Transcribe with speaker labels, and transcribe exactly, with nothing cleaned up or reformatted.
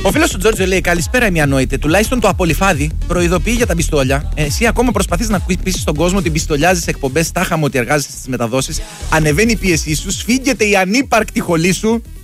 Speaker 1: Ο φίλος του Τζόρτζο λέει: καλησπέρα, μη ανόητε. Τουλάχιστον το απολυφάδι προειδοποιεί για τα πιστόλια. Εσύ ακόμα προσπαθείς να πείσεις τον κόσμο ότι πιστολιάζεις εκπομπές, τάχαμε ότι εργάζεσαι στις μεταδόσεις. Ανεβαίνει η πίεσή σου, σφίγγεται η ανύπαρκτη χολή σου.